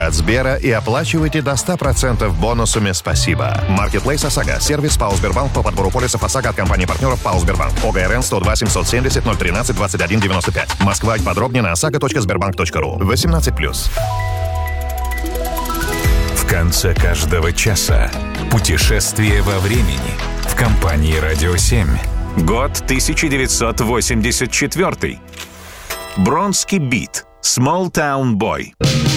от Сбера и оплачивайте до 100% бонусами «Спасибо». Marketplace ОСАГО. Сервис ПАО «Сбербанк» по подбору полисов ОСАГО от компании-партнеров ПАО «Сбербанк». ОГРН 102 770 013 21 95. Москва. Подробнее на osago.sberbank.ru. 18+. В конце каждого часа путешествие во времени в компании «Радио 7». Год 1984. Бронский бит. Small Town Boy.